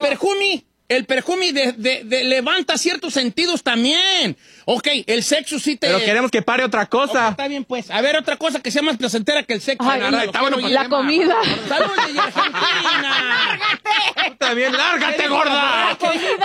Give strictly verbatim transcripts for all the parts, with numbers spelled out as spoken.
perfume, el perfume de, de, de levanta ciertos sentidos también. Ok, el sexo sí te... Pero queremos que pare otra cosa. Okay, está bien, pues. A ver, otra cosa que sea más placentera que el sexo. Ay, Nada, está bueno, la tema. comida. ¡Saludos de Argentina! ¡Lárgate! Está bien, lárgate, gorda. La comida.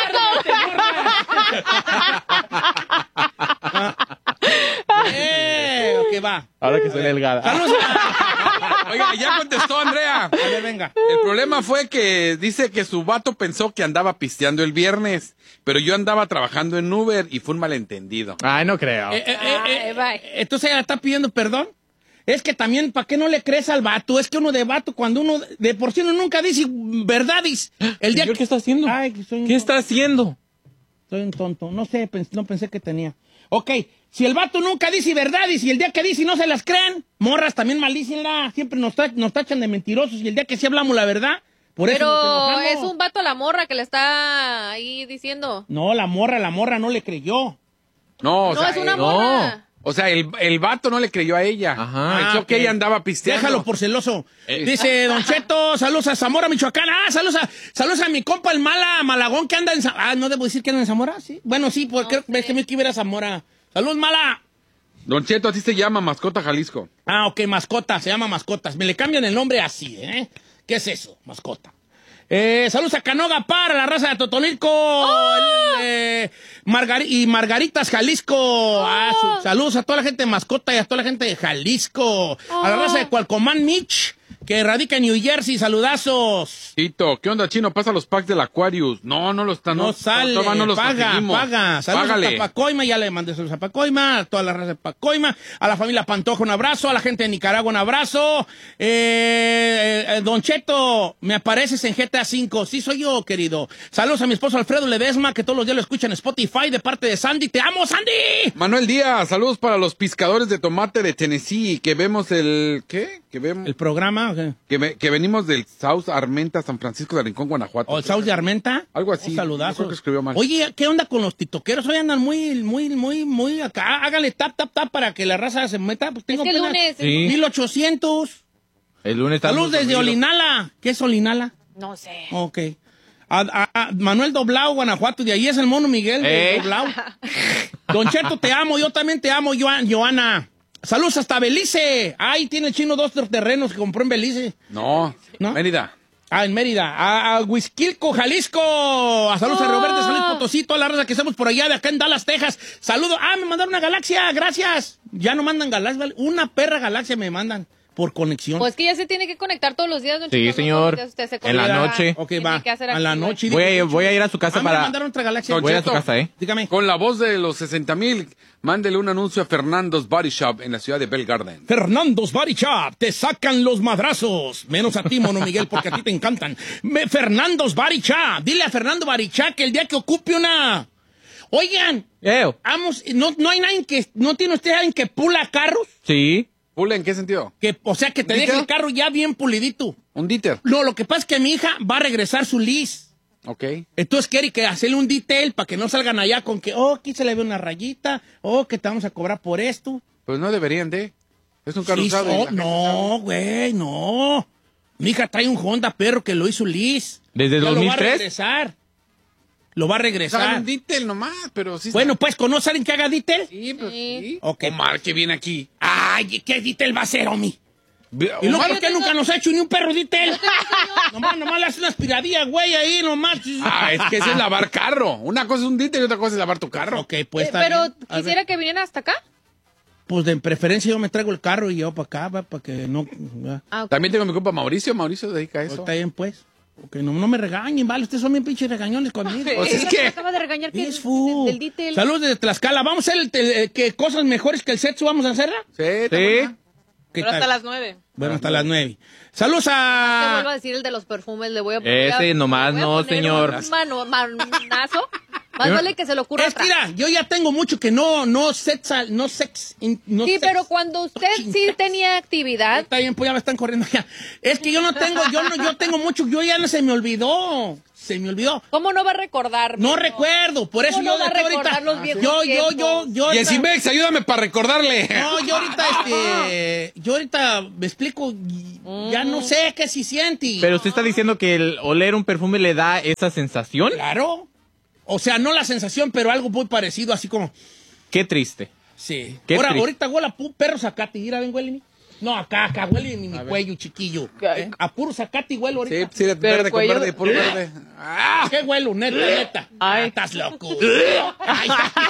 Eh, ok, va. Ahora que soy delgada. Saludos. Oiga, ya contestó Andrea. A ver, venga. El problema fue que dice que su vato pensó que andaba pisteando el viernes, pero yo andaba trabajando en Uber y fue un malentendido. Ay, no creo. Eh, eh, eh, Ay, eh, bye. entonces ella está pidiendo perdón. Es que también, ¿para qué no le crees al vato? Es que uno de vato, cuando uno, de por sí uno nunca dice verdades. El día Señor, que... ¿qué está haciendo? Ay, que soy un ¿Qué tonto. está haciendo? Soy un tonto. No sé, pens- no pensé que tenía. Ok, si el vato nunca dice verdades y el día que dice no se las creen, morras también maldícenla. Siempre nos, ta- nos tachan de mentirosos y el día que sí hablamos la verdad, por eso nos Pero enojamos. es un vato a la morra que le está ahí diciendo. No, la morra, la morra no le creyó. No, o No, sea, es una el, no. morra. o sea, el, el vato no le creyó a ella. Ajá. Pensó Ah, que ok. ella andaba pisteando. Déjalo por celoso. Eh. Dice Don Cheto, saludos a Zamora, Michoacán. Ah, saludos a, saludos a mi compa el Mala Malagón que anda en Zamora. Ah, ¿no debo decir que anda en Zamora? Sí. Bueno, sí, porque No sé. ves que me quiero ir a Zamora. Saludos, Mala. Don Cheto, así se llama, Mascota Jalisco. Ah, ok, mascota, se llama mascotas. Me le cambian el nombre así, ¿eh? ¿Qué es eso? Mascota. Eh, saludos a Canoga para la raza de Totonilco. El, eh, Margari- y Margaritas, Jalisco. Ah, su- saludos a toda la gente de mascota y a toda la gente de Jalisco. A la raza de Cualcomán, Mitch, que radica en New Jersey. Saludazos. Tito, ¿qué onda, Chino? Pasa los packs del Aquarius. No, no los están. No, sale, todavía no los paga, conseguimos. paga. Saludos Págale. a Pacoima, ya le mandé saludos a Pacoima, a toda la raza de Pacoima, a la familia Pantoja un abrazo, a la gente de Nicaragua un abrazo. Eh, eh, Don Cheto, me apareces en G T A cinco, sí soy yo, querido. Saludos a mi esposo Alfredo Ledesma, que todos los días lo escuchan en Spotify, de parte de Sandy. ¡Te amo, Sandy! Manuel Díaz, saludos para los pescadores de tomate de Tennessee, que vemos el... ¿Qué? Que vemos... ¿El programa? ¿O qué? Que, ve- que venimos del South Armenta, San Francisco de Rincón, Guanajuato. ¿O el Saus de Armenta? Algo así. Un saludazo. Yo creo que escribió mal. Oye, ¿qué onda con los tiktokeros? Hoy andan muy, muy, muy, muy acá. Háganle tap, tap, tap para que la raza se meta. Pues tengo Es que el apenas lunes. Sí. mil ochocientos. El lunes está... Saludos desde Olinala. ¿Qué es Olinala? No sé. Ok. A, a- a Manuel Doblao, Guanajuato, de ahí es el mono Miguel de Ey. Doblao. Don Cheto, te amo, yo también te amo, Joan- Joana. Saludos hasta Belice. Ahí tiene el chino dos terrenos que compró en Belice. No, ¿No? Mérida. Ah, en Mérida. A, a Huizquilco, Jalisco. A saludos a Roberto, San Luis Potosí, toda la raza que estamos por allá, de acá en Dallas, Texas. Saludos. Ah, me mandaron una galaxia, gracias. Ya no mandan galaxias, ¿vale? Una perra galaxia me mandan por conexión. Pues que ya se tiene que conectar todos los días, don Sí, Cheto, no señor. todos los días usted se En la conecta. noche. Ok, Tiene va. que hacer A la activo. noche. Voy a, voy a ir a su casa Ah, me para... mandaron otra galaxia. Don Voy a su Cheto. casa, ¿eh? Dígame. Con la voz de los sesenta mil, mándele un anuncio a Fernando's Body Shop en la ciudad de Bell Garden. Fernando's Body Shop, te sacan los madrazos. Menos a ti, Mono Miguel, porque a ti te encantan. Me- Fernando's Body Shop. Dile a Fernando Body Shop que el día que ocupe una... Oigan, Eo. vamos, no, no hay nadie que... ¿No tiene usted alguien que pula carros? Sí. ¿Pula en qué sentido? Que, o sea, que te ¿Dieter? deje el carro ya bien pulidito. Un Dieter. No, lo que pasa es que mi hija va a regresar su lease. Ok. Entonces quiere que hacerle un detail para que no salgan allá con que, oh, aquí se le ve una rayita, oh, que te vamos a cobrar por esto. Pues no deberían de. Es un carro Sí, usado. y no, la gente no, güey, no. Mi hija trae un Honda perro que lo hizo Liz. ¿Desde Ya dos mil Lo va a tres? regresar. Lo va a sabe. regresar. un Dieter nomás, pero sí. Bueno, pues, ¿conoce a alguien que haga detail? Sí, pues Sí. sí. Ok. Omar, que viene aquí. Ay, ¿qué detail va a hacer, Omi? ¿Y luego Omar, por qué nunca nos ha hecho ni un perro detail? nomás, nomás le hace una aspiradilla, güey, ahí nomás. Ah, es que ese es lavar carro. Una cosa es un Dieter y otra cosa es lavar tu carro. Ok, pues Eh, está pero bien. A ver. quisiera que vinieran hasta acá. Pues de preferencia yo me traigo el carro y yo para acá, va, para que no... va. Ah, ok. También tengo mi compa Mauricio. Mauricio se dedica a Pues eso. está bien, pues. Ok, no, no me regañen, vale. Ustedes son bien pinches regañones conmigo. Pues es Ella que- me acaba de regañar que Es fu. del detail. Saludos desde Tlaxcala. ¿Vamos a hacer el, el- el- que cosas mejores que el sexo vamos a hacerla? Sí, está Sí. buena. ¿Qué Pero tal? hasta las nueve. Bueno, hasta las nueve. Saludos Te vuelvo a a... decir el de los perfumes, le voy a Ese voy a- nomás le voy a no, poner señor. Un mano, manazo Más Yo- vale que se le ocurra Es que atrás. mira, yo ya tengo mucho que no, no sex, no sex, in- no Sí, sex. pero cuando usted sí Chingas. tenía actividad, Está bien, pues ya me están corriendo ya. Es que yo no tengo, yo no, yo tengo mucho, yo ya no se me olvidó. Se me olvidó. ¿cómo no va a recordar? No mijo? recuerdo, por eso ¿Cómo yo no va a de aquí recordar ahorita. los viejos Yo, yo, yo, tiempos? yo. ahorita- Yesimex, ayúdame para recordarle. No, yo ahorita, este, yo ahorita me explico, y ya no sé qué si siente. Pero usted está diciendo que el oler un perfume le da esa sensación. Claro. O sea, no la sensación, pero algo muy parecido, así como, Qué triste. sí. Qué Ahora, triste. ahorita huele a pu- perro zacate, mira, ven, huele. No, acá, acá, huele en mi cuello, chiquillo. ¿Qué? A puro zacate huele Sí, ahorita. sí, Pero verde el con cuello- verde, puro verde. Ah, ¿Qué huelo? Neta, neta. Ay. Ah, estás loco. Ay,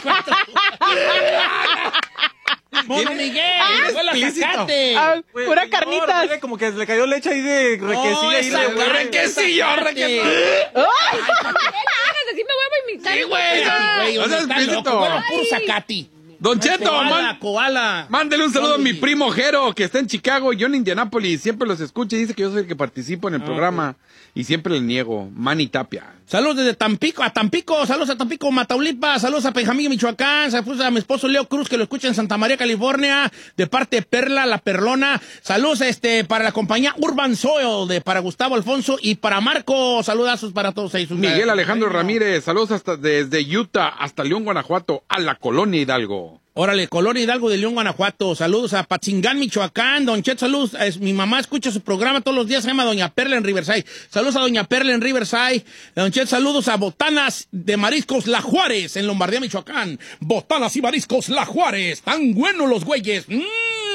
Mono Miguel, huele a explícito. zacate. Ah, pura carnitas. Mire, como que le cayó leche ahí de requesilla. ahí esa le- huele a requesillo, zacate. requesillo. Así me voy a vomitar. Sí, güey. Güey, No seas está explícito. loco, huele a puro zacate. Don Cheto, Koala, man- koala. mándele un saludo a mi Zombie. primo Jero, que está en Chicago, yo en Indianápolis. Siempre los escucha y dice que yo soy el que participo en el programa. Y siempre le niego. Manny Tapia. Saludos desde Tampico, a Tampico, saludos a Tampico, Mataulipas, saludos a Pejamillo, Michoacán, saludos a mi esposo Leo Cruz, que lo escucha en Santa María, California, de parte de Perla, la Perlona, saludos este para la compañía Urban Soil, de para Gustavo Alfonso y para Marco, saludazos para todos ellos. Miguel Alejandro Ramírez, saludos hasta desde Utah hasta León, Guanajuato, a la colonia Hidalgo. Órale, Colonia Hidalgo de León, Guanajuato. Saludos a Patzingán, Michoacán. Don Chet, saludos. Es, mi mamá escucha su programa todos los días. Se llama Doña Perla en Riverside. Saludos a Doña Perla en Riverside. Don Chet, saludos a Botanas de Mariscos La Juárez en Lombardía, Michoacán. Botanas y Mariscos La Juárez. Tan buenos los güeyes. Mm.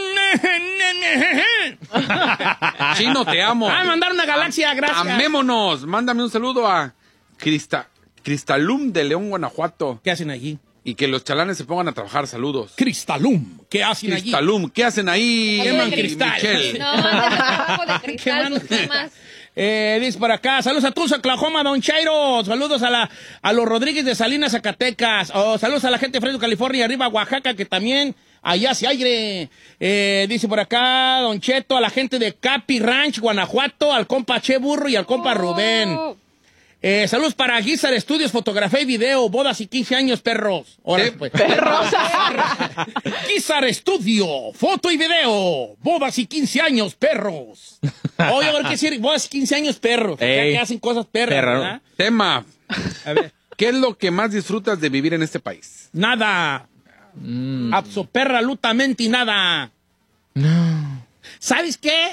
Chino, te amo. Ah, mandar una galaxia, gracias. Amémonos. Mándame un saludo a Crista, Cristalum de León, Guanajuato. ¿Qué hacen allí? Y que los chalanes se pongan a trabajar. Saludos. Cristalum. ¿Qué hacen allí? Cristalum, ¿qué hacen ahí? Queman Mi- cristal. Michelle? No, ándale, trabajo de Qué cristal, mano. busca más. Eh, dice por acá, saludos a Tulsa, Oklahoma, Don Chairo, saludos a la a los Rodríguez de Salinas, Zacatecas, oh, saludos a la gente de Fresno, California, arriba Oaxaca, que también allá se aire. Eh, dice por acá, Don Cheto, a la gente de Capi Ranch, Guanajuato, al compa Che Burro y al compa Rubén. Oh. Eh, saludos para Guizar Estudios, fotografía y video, bodas y quince años, perros. Ahora ¿Eh? pues. Perros. Guizar Estudio, foto y video, bodas y quince años, perros. Oye, a ver qué decir, bodas y quince años, perros. Ya Ey. que hacen cosas perras, Perra, ¿no? ¿verdad? Tema. A ver. ¿Qué es lo que más disfrutas de vivir en este país? Nada. Mm. Absolutamente nada. No. ¿Sabes qué?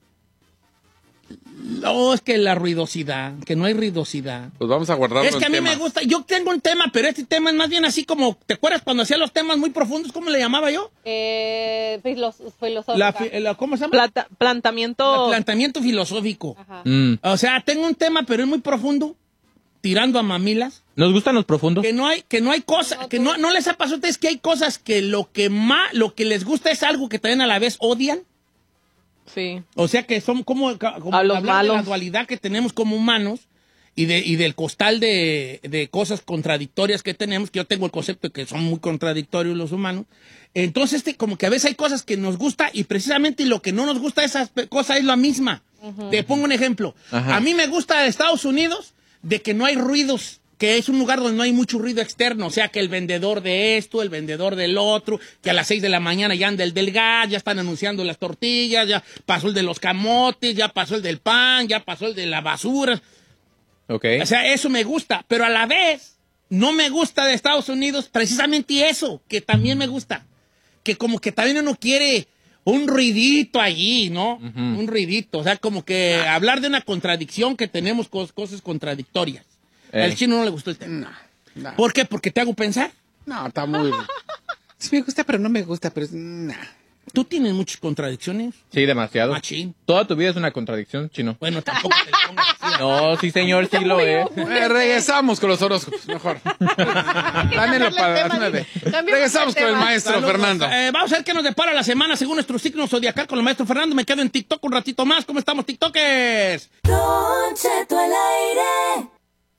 No, es que la ruidosidad, que no hay ruidosidad. Pues vamos a guardarlo Es que a en mí me temas. gusta, yo tengo un tema, pero este tema es más bien así como, ¿te acuerdas cuando hacía los temas muy profundos? ¿Cómo le llamaba yo? Eh, filos- filosófica. La, fi- la- ¿Cómo se llama? Plata- plantamiento. El planteamiento filosófico. Ajá. Mm. O sea, tengo un tema, pero es muy profundo, tirando a mamilas. ¿Nos gustan los profundos? Que no hay, que no hay cosas, No, que tú- no, no les ha pasado a ustedes que hay cosas que lo que más, lo que les gusta es algo que también a la vez odian. Sí. O sea que son como, como A los hablar de la malos. dualidad que tenemos como humanos y, de, y del costal de, de cosas contradictorias que tenemos, que yo tengo el concepto de que son muy contradictorios los humanos. Entonces, este, como que a veces hay cosas que nos gusta y precisamente lo que no nos gusta de esas pe- cosas es la misma. Te pongo un ejemplo. Ajá. A mí me gusta Estados Unidos de que no hay ruidos, que es un lugar donde no hay mucho ruido externo, o sea, que el vendedor de esto, el vendedor del otro, que a las seis de la mañana ya anda el del gas, ya están anunciando las tortillas, ya pasó el de los camotes, ya pasó el del pan, ya pasó el de la basura. Ok. O sea, eso me gusta, pero a la vez no me gusta de Estados Unidos precisamente eso, que también me gusta, que como que también uno quiere un ruidito allí, ¿no? Ujú. Un ruidito, o sea, como que hablar de una contradicción que tenemos cos- cosas contradictorias. Ey. Al chino no le gustó el tema. No, no, ¿Por qué? Porque te hago pensar. no, está muy... Sí me gusta, pero no me gusta, pero... es- nah. Tú tienes muchas contradicciones. Sí, demasiado. Machín. Toda tu vida es una contradicción, chino. Bueno, tampoco te le pongas así. No, sí, señor, sí lo es. Eh, regresamos con los horóscopos, mejor. Dámelo para las nueve. Cambiemos Regresamos de con el tema. maestro Saludos. Fernando. Eh, vamos a ver qué nos depara la semana según nuestro signo zodiacal con el maestro Fernando. Me quedo en TikTok un ratito más. ¿Cómo estamos, TikTokers? Don Cheto al aire.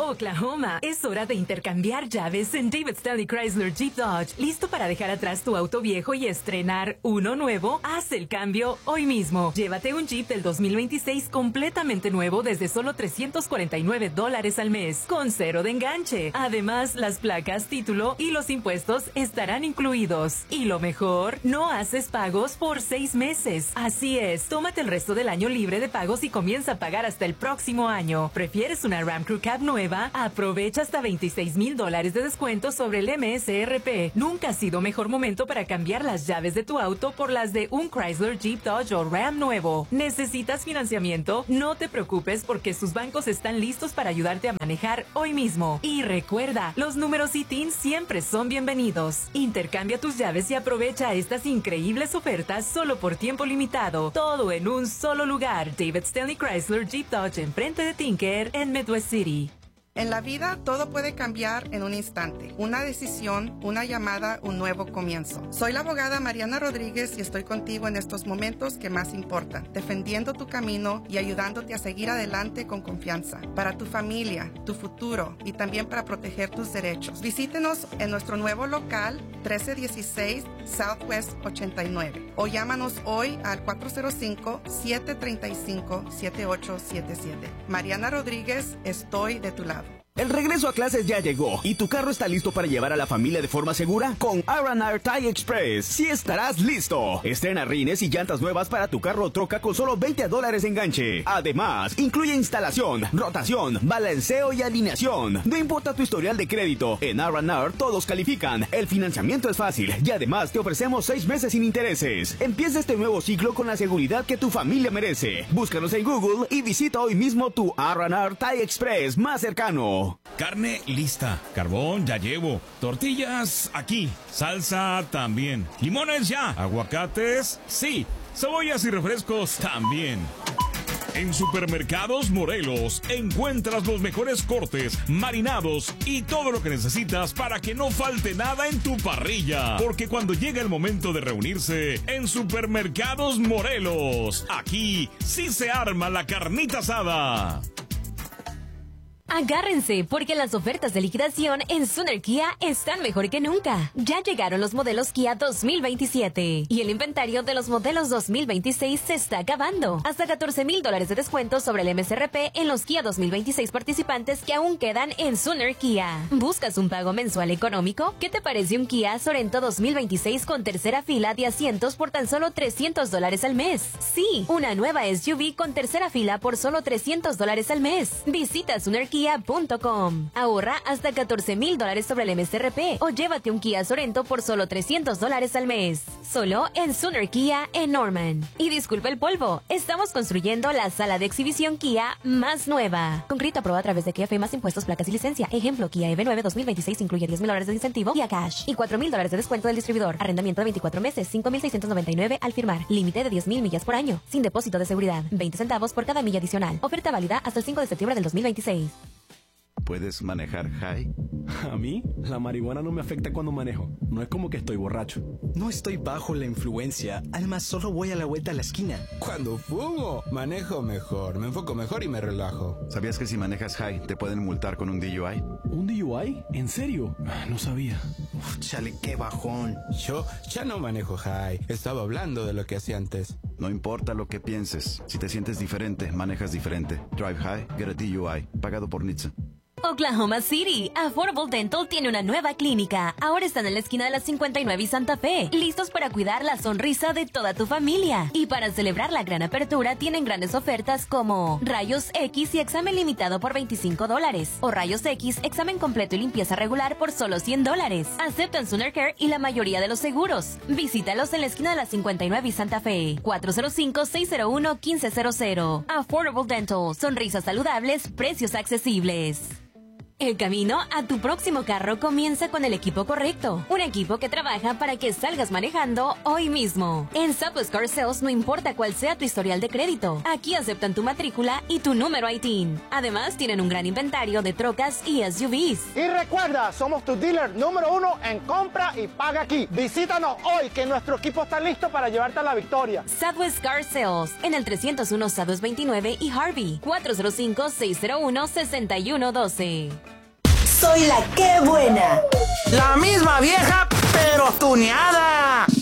Oklahoma, es hora de intercambiar llaves en David Stanley Chrysler Jeep Dodge. ¿Listo para dejar atrás tu auto viejo y estrenar uno nuevo? Haz el cambio hoy mismo. Llévate un Jeep del dos mil veintiséis completamente nuevo desde solo trescientos cuarenta y nueve dólares al mes, con cero de enganche. Además, las placas, título y los impuestos estarán incluidos. Y lo mejor, no haces pagos por seis meses. Así es, tómate el resto del año libre de pagos y comienza a pagar hasta el próximo año. ¿Prefieres una Ram Crew Cab nueva? Aprovecha hasta veintiséis mil dólares de descuento sobre el M S R P. Nunca ha sido mejor momento para cambiar las llaves de tu auto por las de un Chrysler, Jeep, Dodge o Ram nuevo. ¿Necesitas financiamiento? No te preocupes porque sus bancos están listos para ayudarte a manejar hoy mismo. Y recuerda, los números I T I N siempre son bienvenidos. Intercambia tus llaves y aprovecha estas increíbles ofertas solo por tiempo limitado. Todo en un solo lugar. David Stanley Chrysler Jeep Dodge enfrente de Tinker en Midwest City. En la vida todo puede cambiar en un instante. Una decisión, una llamada, un nuevo comienzo. Soy la abogada Mariana Rodríguez y estoy contigo en estos momentos que más importan, defendiendo tu camino y ayudándote a seguir adelante con confianza. Para tu familia, tu futuro y también para proteger tus derechos. Visítenos en nuestro nuevo local trece dieciséis Southwest ochenta y nueve o llámanos hoy al cuatro cero cinco, siete tres cinco, siete ocho siete siete. Mariana Rodríguez, estoy de tu lado. El regreso a clases ya llegó y tu carro está listo para llevar a la familia de forma segura con R and R Tire Express. Sí estarás listo. Estrena rines y llantas nuevas para tu carro o troca con solo veinte dólares de enganche. Además, incluye instalación, rotación, balanceo y alineación. No importa tu historial de crédito, en R and R todos califican. El financiamiento es fácil y además te ofrecemos seis meses sin intereses. Empieza este nuevo ciclo con la seguridad que tu familia merece. Búscanos en Google y visita hoy mismo tu R and R Tire Express más cercano. Carne lista, carbón ya llevo, tortillas aquí, salsa también, limones ya, aguacates sí, cebollas y refrescos también. En Supermercados Morelos encuentras los mejores cortes, marinados y todo lo que necesitas para que no falte nada en tu parrilla. Porque cuando llega el momento de reunirse en Supermercados Morelos, aquí sí se arma la carnita asada. Agárrense, porque las ofertas de liquidación en Sooner Kia están mejor que nunca. Ya llegaron los modelos Kia dos mil veintisiete y el inventario de los modelos dos mil veintiséis se está acabando. Hasta catorce mil dólares de descuento sobre el M S R P en los Kia dos mil veintiséis participantes que aún quedan en Sooner Kia. ¿Buscas un pago mensual económico? ¿Qué te parece un Kia Sorento dos mil veintiséis con tercera fila de asientos por tan solo trescientos dólares al mes? Sí, una nueva S U V con tercera fila por solo trescientos dólares al mes. Visita Sooner Kia punto com. Ahorra hasta catorce mil dólares sobre el M S R P o llévate un Kia Sorento por solo trescientos dólares al mes. Solo en Sooner Kia en Norman. Y disculpa el polvo, estamos construyendo la sala de exhibición Kia más nueva. Concreto aprobado a través de Kia F más impuestos, placas y licencia. Ejemplo, Kia E V nueve dos mil veintiséis incluye diez mil dólares de incentivo vía cash y cuatro mil dólares de descuento del distribuidor. Arrendamiento de veinticuatro meses, cinco mil seiscientos noventa y nueve al firmar. Límite de diez mil millas por año, sin depósito de seguridad. veinte centavos por cada milla adicional. Oferta válida hasta el cinco de septiembre del dos mil veintiséis. ¿Puedes manejar high? A mí, la marihuana no me afecta cuando manejo. No es como que estoy borracho. No estoy bajo la influencia. Además, solo voy a la vuelta a la esquina. Cuando fumo, manejo mejor. Me enfoco mejor y me relajo. ¿Sabías que si manejas high te pueden multar con un D U I? ¿Un D U I? ¿En serio? No sabía. Uf, chale, qué bajón. Yo ya no manejo high. Estaba hablando de lo que hacía antes. No importa lo que pienses. Si te sientes diferente, manejas diferente. Drive high, get a D U I. Pagado por N H T S A. Oklahoma City, Affordable Dental tiene una nueva clínica. Ahora están en la esquina de la cincuenta y nueve y Santa Fe, listos para cuidar la sonrisa de toda tu familia. Y para celebrar la gran apertura tienen grandes ofertas como Rayos X y examen limitado por veinticinco dólares, o Rayos X, examen completo y limpieza regular por solo cien dólares. Aceptan Sooner Care y la mayoría de los seguros. Visítalos en la esquina de la cincuenta y nueve y Santa Fe, cuatro cero cinco, seis cero uno, uno cinco cero cero. Affordable Dental, sonrisas saludables, precios accesibles. El camino a tu próximo carro comienza con el equipo correcto. Un equipo que trabaja para que salgas manejando hoy mismo. En Southwest Car Sales no importa cuál sea tu historial de crédito. Aquí aceptan tu matrícula y tu número I T I N. Además, tienen un gran inventario de trocas y S U Vs. Y recuerda, somos tu dealer número uno en compra y paga aquí. Visítanos hoy que nuestro equipo está listo para llevarte a la victoria. Southwest Car Sales en el trescientos uno Southwest veintinueve y Harvey. cuatro cero cinco, seis cero uno, seis uno uno dos. Soy la que buena. La misma vieja, pero tuneada.